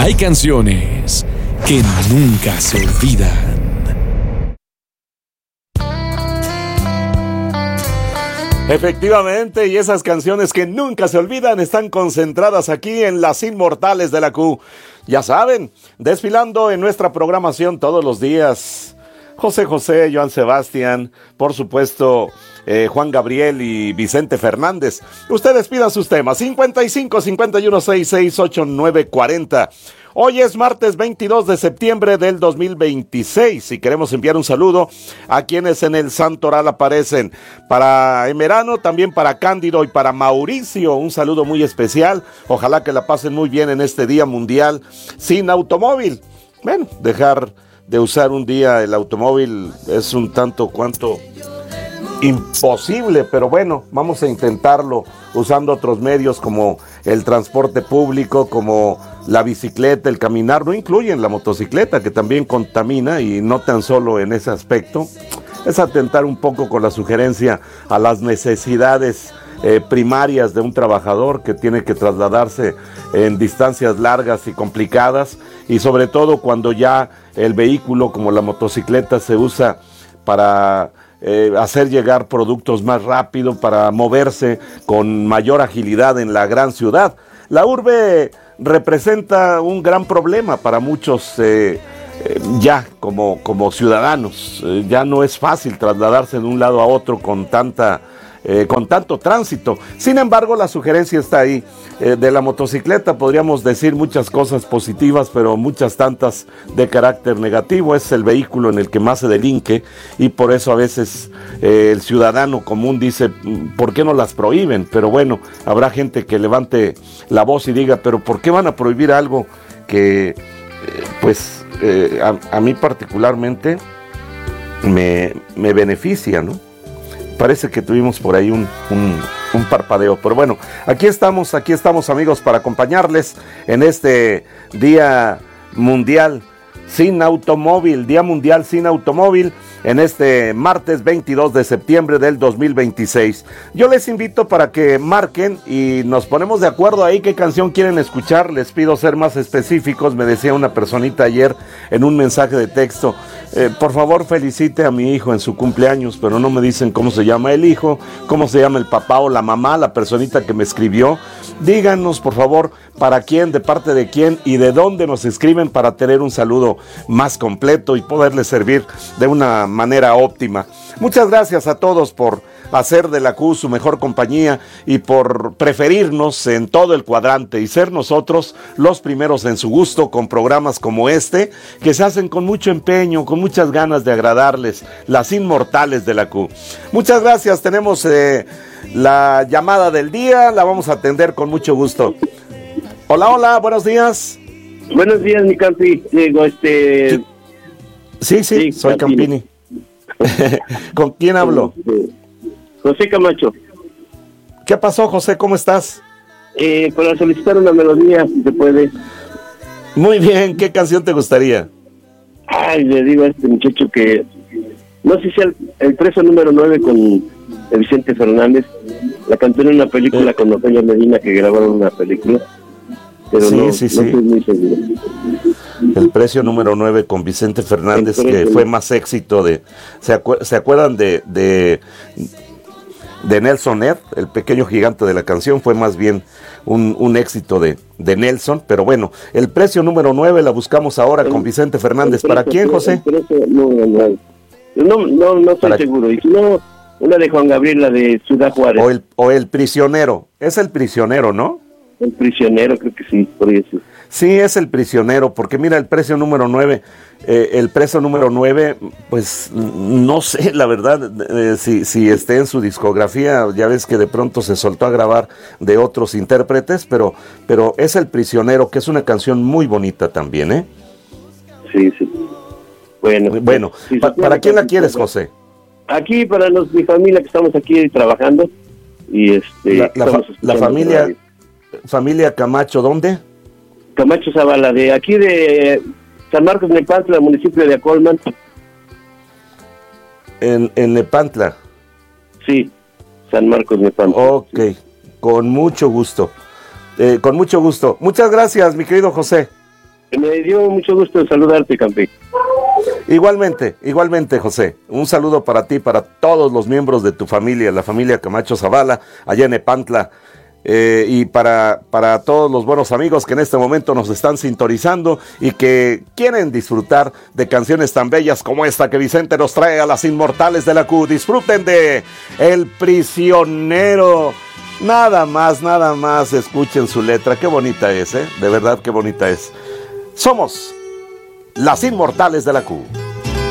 Hay canciones que nunca se olvidan. Efectivamente, y esas canciones que nunca se olvidan están concentradas aquí en Las Inmortales de la Q. Ya saben, desfilando en nuestra programación todos los días. José José, Joan Sebastián, por supuesto, Juan Gabriel y Vicente Fernández. Ustedes pidan sus temas, 55 51 66 89 40. Hoy es martes 22 de septiembre del 2026 y queremos enviar un saludo a quienes en el Santoral aparecen. Para Emerano, también para Cándido y para Mauricio, un saludo muy especial. Ojalá que la pasen muy bien en este Día Mundial sin Automóvil. Bueno, dejar de usar un día el automóvil es un tanto cuanto imposible, pero bueno, vamos a intentarlo usando otros medios como el transporte público, como la bicicleta, el caminar. No incluyen la motocicleta, que también contamina, y no tan solo en ese aspecto. Es atentar un poco con la sugerencia a las necesidades primarias de un trabajador que tiene que trasladarse en distancias largas y complicadas, y sobre todo cuando ya el vehículo como la motocicleta se usa para hacer llegar productos más rápido, para moverse con mayor agilidad en la gran ciudad. La urbe representa un gran problema para muchos ya como ciudadanos. Ya no es fácil trasladarse de un lado a otro con tanto tránsito. Sin embargo, la sugerencia está ahí. De la motocicleta podríamos decir muchas cosas positivas, pero muchas tantas de carácter negativo. Es el vehículo en el que más se delinque, y por eso a veces el ciudadano común dice, ¿por qué no las prohíben? Pero bueno, habrá gente que levante la voz y diga, ¿pero por qué van a prohibir algo que a mí particularmente me beneficia, ¿no? Parece que tuvimos por ahí un parpadeo, pero bueno, aquí estamos amigos para acompañarles en este Día Mundial sin Automóvil, Día Mundial sin Automóvil, en este martes 22 de septiembre del 2026. Yo les invito para que marquen y nos ponemos de acuerdo ahí qué canción quieren escuchar. Les pido ser más específicos. Me decía una personita ayer en un mensaje de texto, por favor felicite a mi hijo en su cumpleaños, pero no me dicen cómo se llama el hijo, cómo se llama el papá o la mamá. La personita que me escribió, díganos por favor para quién, de parte de quién y de dónde nos escriben, para tener un saludo más completo y poderles servir de una manera óptima. Muchas gracias a todos por hacer de la Q su mejor compañía y por preferirnos en todo el cuadrante y ser nosotros los primeros en su gusto con programas como este, que se hacen con mucho empeño, con muchas ganas de agradarles, Las Inmortales de la Q. Muchas gracias. Tenemos la llamada del día, la vamos a atender con mucho gusto. Hola, buenos días. Buenos días, mi Campi. Digo, Sí, soy Campini. ¿Con quién hablo? José Camacho. ¿Qué pasó, José? ¿Cómo estás? Para solicitar una melodía, si se puede. Muy bien, ¿qué canción te gustaría? Ay, le digo a este muchacho que no sé si el preso número 9 con Vicente Fernández, la cantó en una película con Ofelia Medina, que grabaron una película, pero no estoy muy seguro. El precio número 9 con Vicente Fernández, que fue más éxito de... ¿Se acuerdan de Nelson Ned? El pequeño gigante de la canción fue más bien un éxito de Nelson, pero bueno, el precio número 9 la buscamos ahora con Vicente Fernández. ¿Para quién, José? No estoy seguro. Y si no, una de Juan Gabriel, la de Ciudad Juárez. O el prisionero. Es el prisionero, ¿no? El prisionero, creo que sí, por eso. Sí, es el prisionero, porque mira, el precio número 9, pues no sé, la verdad, si esté en su discografía. Ya ves que de pronto se soltó a grabar de otros intérpretes, pero es el prisionero, que es una canción muy bonita también, ¿eh? Sí. Bueno, sí, ¿para quién la quieres, José? Aquí, para mi familia, que estamos aquí trabajando, y la familia Camacho, ¿dónde? Camacho Zavala, de aquí de San Marcos, Nepantla, municipio de Acolman. En Nepantla. Sí, San Marcos, Nepantla. Ok, con mucho gusto. Muchas gracias, mi querido José. Me dio mucho gusto saludarte, Campe. Igualmente, José. Un saludo para ti, para todos los miembros de tu familia, la familia Camacho Zavala, allá en Epantla, y para todos los buenos amigos que en este momento nos están sintonizando y que quieren disfrutar de canciones tan bellas como esta que Vicente nos trae a las inmortales de la Q. Disfruten de El Prisionero. Nada más, escuchen su letra. Qué bonita es, de verdad, qué bonita es. Somos las inmortales de la Q.